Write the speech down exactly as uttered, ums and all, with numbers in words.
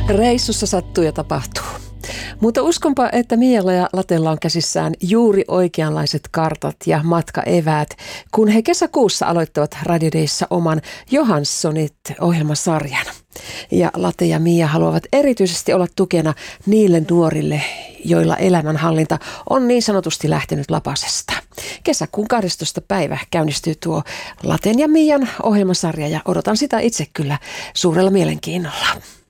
Reissussa sattuu ja tapahtuu. Mutta uskonpa, että Mialla ja Latella on käsissään juuri oikeanlaiset kartat ja matkaeväät, kun he kesäkuussa aloittavat Radio Dayssa oman Johanssonit-ohjelmasarjan. Ja Late ja Mia haluavat erityisesti olla tukena niille nuorille, joilla elämänhallinta on niin sanotusti lähtenyt lapasesta. Kesäkuun kahdestoista päivä käynnistyy tuo Laten ja Mian ohjelmasarja ja odotan sitä itse kyllä suurella mielenkiinnolla.